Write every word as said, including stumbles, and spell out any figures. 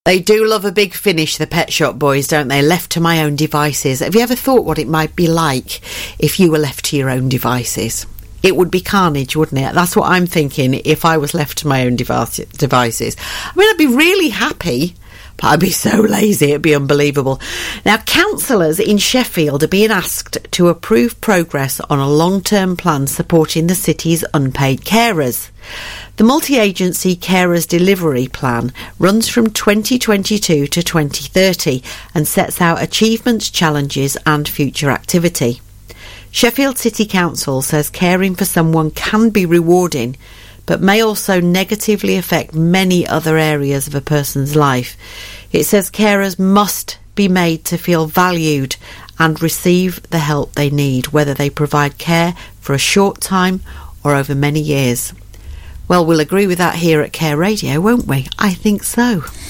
They do love a big finish, the Pet Shop Boys, don't they? Left to my own devices. Have you ever thought what it might be like if you were left to your own devices? It would be carnage, wouldn't it? That's what I'm thinking if I was left to my own device, devices. I mean, I'd be really happy, but I'd be so lazy, it'd be unbelievable. Now, councillors in Sheffield are being asked to approve progress on a long-term plan supporting the city's unpaid carers. The multi-agency carers delivery plan runs from twenty twenty-two to twenty thirty and sets out achievements, challenges and future activity. Sheffield City Council says caring for someone can be rewarding, but may also negatively affect many other areas of a person's life. It says carers must be made to feel valued and receive the help they need, whether they provide care for a short time or over many years. Well, we'll agree with that here at Care Radio, won't we? I think so.